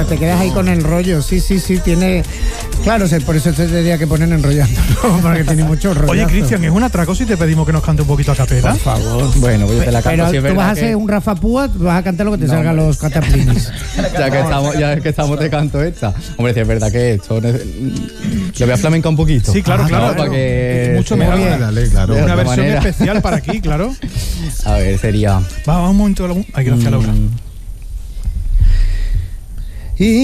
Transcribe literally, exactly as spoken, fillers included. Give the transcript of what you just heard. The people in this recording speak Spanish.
quedas, te quedas ahí con el rollo. Sí, sí, sí, tiene... Claro, por eso te tendría que poner enrollando, ¿no? Porque tiene mucho rollo. Oye, Cristian, ¿es un atraco si te pedimos que nos cante un poquito a capela? Por favor. Bueno, pues yo te la canto. Pero si tú vas a que... hacer un Rafa Púa, vas a cantar lo que te no, salga a los cataplinis. ya que estamos, ya que estamos te canto esta. Hombre, si es verdad que esto... Le voy a flamencar un poquito. Sí, claro, ah, claro. No, para que... Mucho mejor. Dale, claro. Una versión manera. especial para aquí, claro. A ver, sería... Va, va un momento. Ay, gracias, Laura.